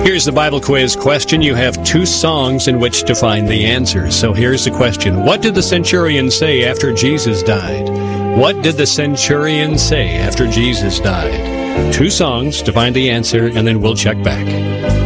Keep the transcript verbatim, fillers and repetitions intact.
Here's the Bible quiz question. You have two songs in which to find the answers. So here's the question. What did the centurion say after Jesus died? What did the centurion say after Jesus died? Two songs to find the answer, and then we'll check back.